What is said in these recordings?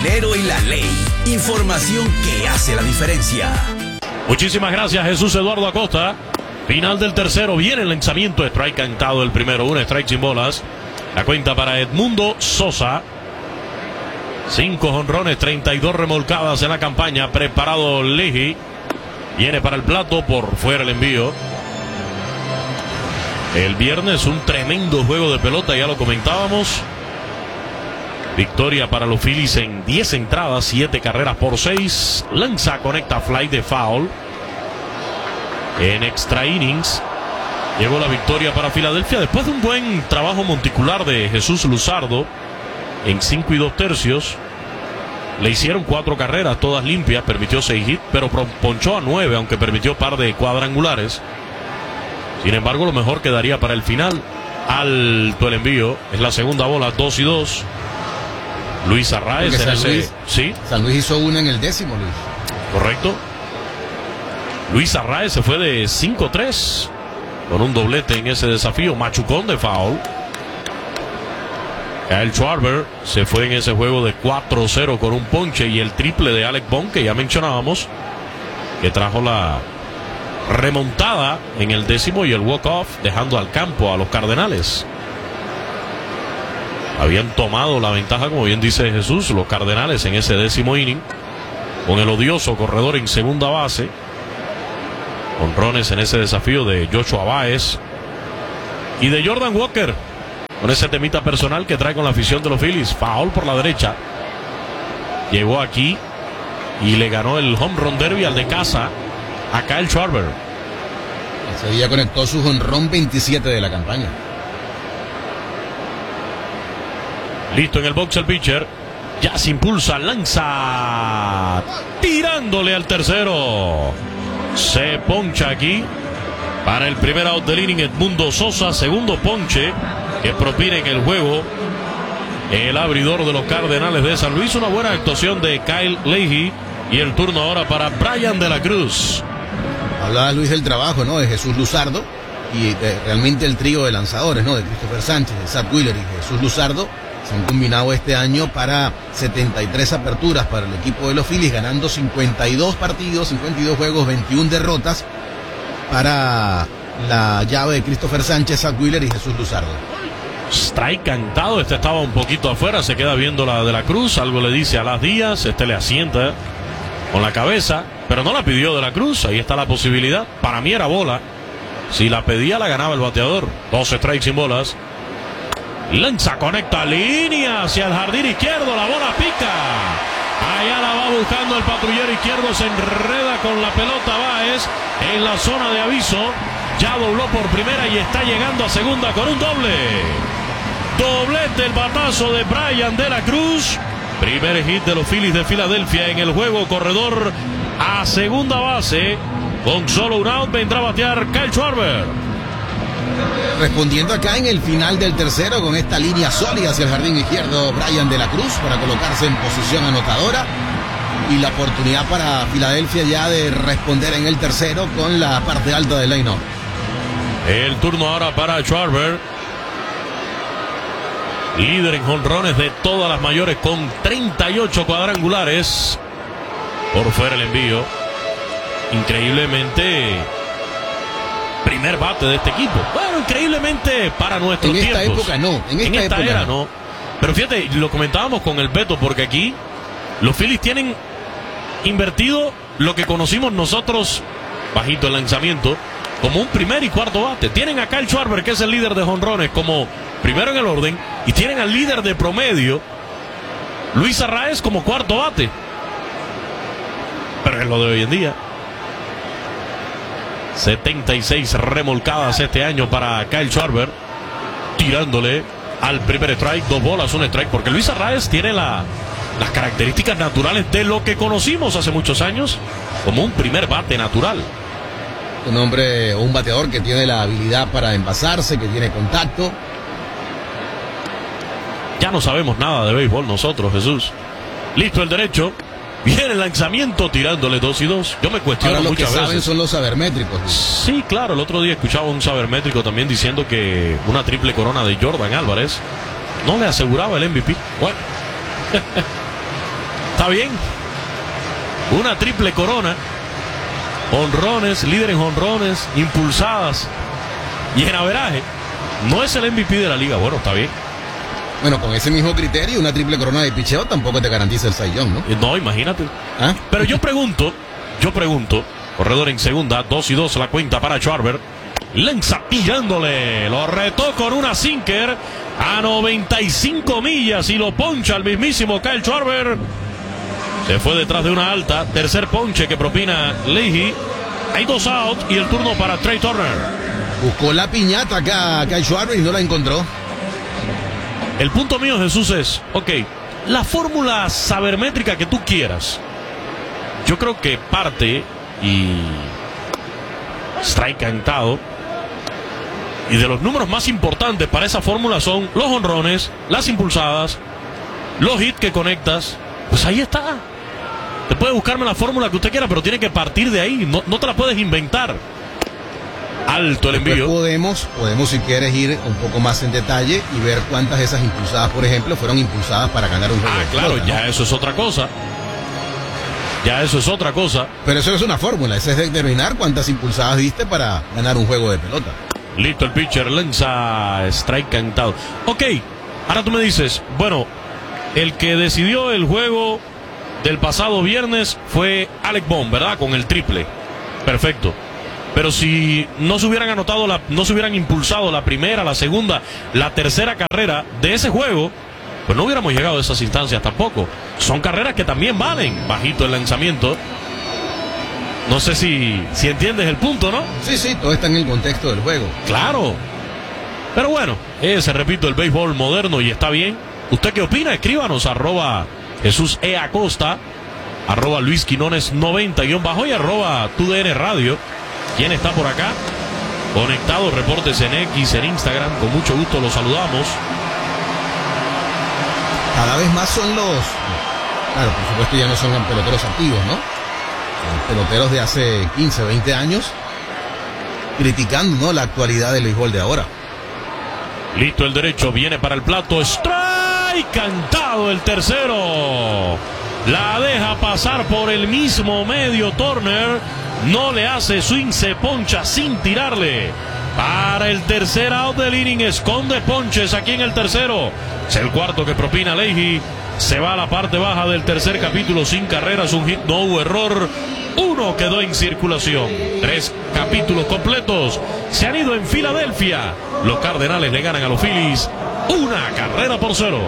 dinero y la ley. Información que hace la diferencia. Muchísimas gracias, Jesús Eduardo Acosta. Final del tercero, viene el lanzamiento, strike cantado el primero, un strike sin bolas. La cuenta para Edmundo Sosa. 5 jonrones, 32 remolcadas en la campaña. Preparado Leahy. Viene para el plato, por fuera el envío. El viernes un tremendo juego de pelota, ya lo comentábamos. Victoria para los Phillies en 10 entradas, 7 carreras por 6. Lanza, conecta fly de foul. En extra innings llegó la victoria para Filadelfia después de un buen trabajo monticular de Jesús Luzardo. En 5 2/3 le hicieron 4 carreras, todas limpias, permitió 6 hits, pero ponchó a 9, aunque permitió par de cuadrangulares. Sin embargo, lo mejor quedaría para el final. Alto el envío, es la segunda bola, 2-2. Luis Arraez en ese... ¿Sí? San Luis hizo una en el 10º, Luis. Correcto. Luis Arraez se fue de 5-3 con un doblete en ese desafío. Machucón de foul. Kyle Schwarber se fue en ese juego de 4-0 con un ponche y el triple de Alec Bohm, que ya mencionábamos, que trajo la remontada en el 10º y el walk-off, dejando al campo a los Cardenales. Habían tomado la ventaja, como bien dice Jesús, los Cardenales en ese 10º inning, con el odioso corredor en segunda base. Honrones en ese desafío de Joshua Baez y de Jordan Walker, con ese temita personal que trae con la afición de los Phillies. Foul por la derecha. Llegó aquí y le ganó el home run derby al de casa a Kyle Schwarber. Ese día conectó su jonrón 27 de la campaña. Listo en el box el pitcher. Ya se impulsa, lanza, tirándole al tercero. Se poncha aquí para el primer out del inning Edmundo Sosa. Segundo ponche que propina en el juego el abridor de los Cardenales de San Luis. Una buena actuación de Kyle Leahy. Y el turno ahora para Bryan de la Cruz. Hablaba Luis del trabajo, ¿no?, de Jesús Luzardo y realmente el trío de lanzadores, ¿no?, de Christopher Sánchez, de Zach Wheeler y Jesús Luzardo. Se han combinado este año para 73 aperturas para el equipo de los Phillies, ganando 52 partidos, 52 juegos, 21 derrotas para la llave de Christopher Sánchez, Zach Wheeler y Jesús Luzardo. Strike cantado, este estaba un poquito afuera, se queda viendo la de la Cruz, algo le dice a Las Díaz, le asienta con la cabeza, pero no la pidió de la Cruz, ahí está la posibilidad. Para mí era bola, si la pedía la ganaba el bateador. 2 strikes sin bolas. Lanza, conecta línea hacia el jardín izquierdo, la bola pica. Allá la va buscando el patrullero izquierdo, se enreda con la pelota Báez en la zona de aviso. Ya dobló por primera y está llegando a segunda con un doble. Doblete el batazo de Bryan de la Cruz. Primer hit de los Phillies de Filadelfia en el juego. Corredor a segunda base. Con solo un out vendrá a batear Kyle Schwarber. Respondiendo acá en el final del tercero con esta línea sólida hacia el jardín izquierdo, Bryan de la Cruz para colocarse en posición anotadora. Y la oportunidad para Filadelfia ya de responder en el tercero con la parte alta del line-up. El turno ahora para Schwarber. Líder en jonrones de todas las mayores con 38 cuadrangulares. Por fuera el envío. Increíblemente, primer bate de este equipo. Bueno, increíblemente para nuestros tiempos. En esta época no. En esta era no. Pero fíjate, lo comentábamos con el Beto, porque aquí los Phillies tienen invertido lo que conocimos nosotros, bajito el lanzamiento, como un primer y cuarto bate. Tienen a Kyle Schwarber, que es el líder de jonrones, como primero en el orden, y tienen al líder de promedio, Luis Arraez, como cuarto bate. Pero es lo de hoy en día. 76 remolcadas este año para Kyle Schwarber, tirándole al primer strike, 2 bolas, 1 strike, porque Luis Arraez tiene las características naturales de lo que conocimos hace muchos años como un primer bate natural. Un hombre o un bateador que tiene la habilidad para envasarse, que tiene contacto. Ya no sabemos nada de béisbol nosotros, Jesús. Listo el derecho. Viene el lanzamiento tirándole 2-2. Yo me cuestiono ahora muchas veces. Lo que saben son los sabermétricos. Sí, claro. El otro día escuchaba un sabermétrico también diciendo que una triple corona de Jordan Álvarez no le aseguraba el MVP. Bueno. Está bien. Una triple corona. Honrones, líder en honrones, impulsadas y en averaje. No es el MVP de la liga. Bueno, está bien. Bueno, con ese mismo criterio, una triple corona de picheo tampoco te garantiza el Cy Young, ¿no? No, imagínate. ¿Ah? Pero yo pregunto, corredor en segunda, 2-2 la cuenta para Schwarber. Lanza tirándole, lo retó con una sinker a 95 millas y lo poncha al mismísimo Kyle Schwarber. Se fue detrás de una alta, tercer ponche que propina Leahy. Hay 2 outs y el turno para Trey Turner. Buscó la piñata acá Kyle Schwarber y no la encontró. El punto mío, Jesús, es, ok, la fórmula sabermétrica que tú quieras, yo creo que parte y strike cantado. Y de los números más importantes para esa fórmula son los honrones, las impulsadas, los hits que conectas. Pues ahí está. Te puede buscarme la fórmula que usted quiera, pero tiene que partir de ahí. No te la puedes inventar. Alto el envío. Podemos, si quieres, ir un poco más en detalle y ver cuántas de esas impulsadas, por ejemplo, fueron impulsadas para ganar un juego. Claro, pelota, ya ¿no? eso es otra cosa. Pero eso es una fórmula, eso es determinar cuántas impulsadas diste para ganar un juego de pelota. Listo, el pitcher lanza strike cantado. Ok, ahora tú me dices, bueno, el que decidió el juego del pasado viernes fue Alec Bohm, ¿verdad? Con el triple. Perfecto. Pero si no se hubieran anotado, no se hubieran impulsado la primera, la segunda, la tercera carrera de ese juego, pues no hubiéramos llegado a esas instancias tampoco. Son carreras que también valen. Bajito el lanzamiento. No sé si entiendes el punto, ¿no? Sí, todo está en el contexto del juego. Claro. Pero bueno, ese, repito, el béisbol moderno y está bien. ¿Usted qué opina? Escríbanos, @Jesús E. Acosta, @LuisQuinones90_ y @TUDN Radio. ¿Quién está por acá? Conectado, reportes en X, en Instagram. Con mucho gusto los saludamos. Cada vez más son claro, por supuesto ya no son peloteros activos, ¿no? Son peloteros de hace 15, 20 años criticando, ¿no?, la actualidad del béisbol de ahora. Listo el derecho, viene para el plato, strike, cantado el tercero. La deja pasar por el mismo medio Turner. No le hace swing, se poncha sin tirarle. Para el tercer out del inning, esconde ponches aquí en el tercero. Es el cuarto que propina Leahy. Se va a la parte baja del tercer capítulo sin carreras, un hit, no hubo error. 1 quedó en circulación. 3 capítulos completos se han ido en Filadelfia. Los Cardenales le ganan a los Phillies 1-0.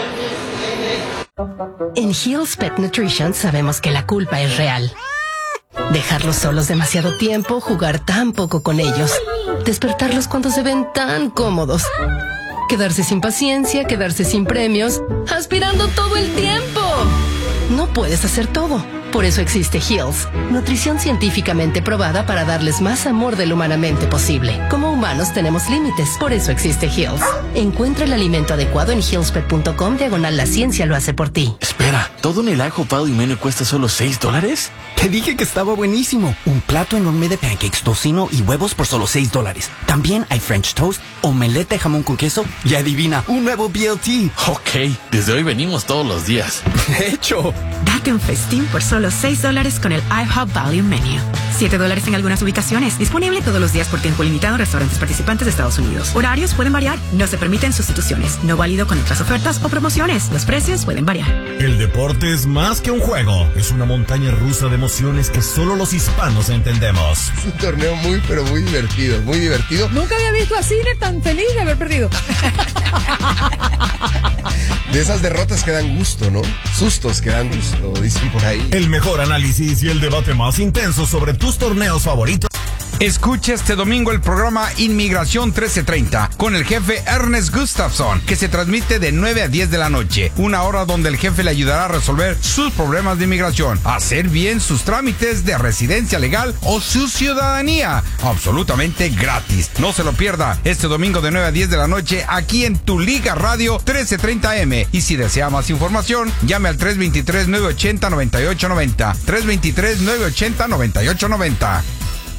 En Hill's Pet Nutrition sabemos que la culpa es real. Dejarlos solos demasiado tiempo, jugar tan poco con ellos, despertarlos cuando se ven tan cómodos, quedarse sin paciencia, quedarse sin premios, aspirando todo el tiempo. No puedes hacer todo. Por eso existe Hill's, nutrición científicamente probada para darles más amor de lo humanamente posible. Como humanos tenemos límites, por eso existe Hill's. Encuentra el alimento adecuado en hillspet.com /la ciencia lo hace por ti. Espera, ¿todo en el ajo, pavo y menú cuesta solo $6? Te dije que estaba buenísimo. Un plato enorme de pancakes, tocino y huevos por solo $6. También hay French toast, omelette de jamón con queso y adivina, un nuevo BLT. Ok, desde hoy venimos todos los días. De hecho, date un festín por solo $6 con el IHOP Value Menu. $7 en algunas ubicaciones. Disponible todos los días por tiempo limitado en restaurantes participantes de Estados Unidos. Horarios pueden variar. No se permiten sustituciones. No válido con otras ofertas o promociones. Los precios pueden variar. El deporte es más que un juego. Es una montaña rusa de emociones que solo los hispanos entendemos. Es un torneo muy, pero muy divertido. Muy divertido. Nunca había visto a Cine tan feliz de haber perdido. De esas derrotas que dan gusto, ¿no? Sustos que dan gusto, dicen por ahí. El mejor análisis y el debate más intenso sobre tus torneos favoritos. Escucha este domingo el programa Inmigración 1330 con el jefe Ernest Gustafson, que se transmite de 9 a 10 de la noche. Una hora donde el jefe le ayudará a resolver sus problemas de inmigración, a hacer bien sus trámites de residencia legal o su ciudadanía. Absolutamente gratis. No se lo pierda este domingo de 9 a 10 de la noche aquí en Tu Liga Radio 1330M. Y si desea más información, llame al 323-980-9890. 323-980-9890.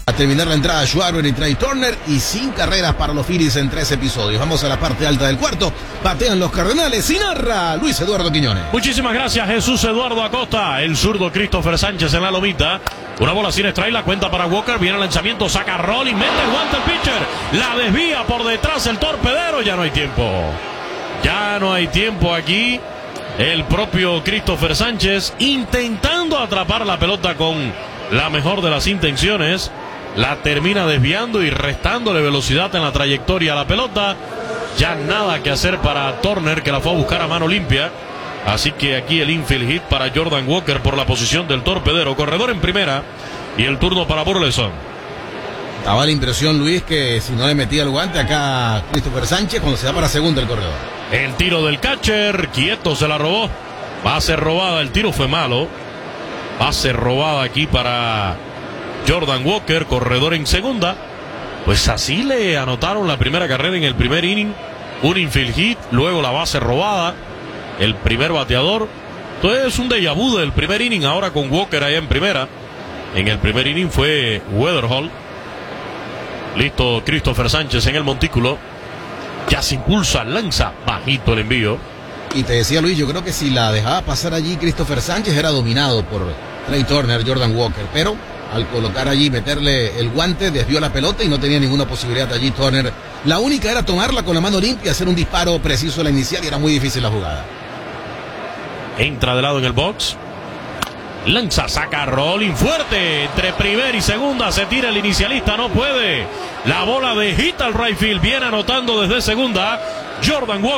A terminar la entrada, Schwarber y Trey Turner, y sin carreras para los Phillies en 3 episodios. Vamos a la parte alta del cuarto. Batean los Cardenales y narra Luis Eduardo Quiñones. Muchísimas gracias, Jesús Eduardo Acosta. El zurdo Christopher Sánchez en la lomita. Una bola sin strike, la cuenta para Walker. Viene el lanzamiento, saca Rolling, mete el guante el pitcher. La desvía por detrás el torpedero. Ya no hay tiempo. Ya no hay tiempo aquí. El propio Christopher Sánchez intentando atrapar la pelota con la mejor de las intenciones. La termina desviando y restándole velocidad en la trayectoria a la pelota. Ya nada que hacer para Turner, que la fue a buscar a mano limpia. Así que aquí el infield hit para Jordan Walker por la posición del torpedero. Corredor en primera y el turno para Burleson. Daba la impresión, Luis, que si no le metía el guante acá a Christopher Sánchez, cuando se da para segunda el corredor. El tiro del catcher, quieto, se la robó. Base robada, el tiro fue malo. Base robada aquí para Jordan Walker, corredor en segunda. Pues así le anotaron la primera carrera en el primer inning. Un infield hit, luego la base robada. El primer bateador. Entonces un déjà vu del primer inning ahora con Walker allá en primera. En el primer inning fue Weatherhall. Listo Christopher Sánchez en el montículo. Ya se impulsa, lanza bajito el envío. Y te decía, Luis, yo creo que si la dejaba pasar allí Christopher Sánchez era dominado por Trey Turner, Jordan Walker. Pero al colocar allí, meterle el guante, desvió la pelota y no tenía ninguna posibilidad allí Turner. La única era tomarla con la mano limpia, hacer un disparo preciso a la inicial y era muy difícil la jugada. Entra de lado en el box. Lanza, saca Rolling fuerte. Entre primera y segunda se tira el inicialista, no puede. La bola de hit al right field. Viene anotando desde segunda Jordan Walker.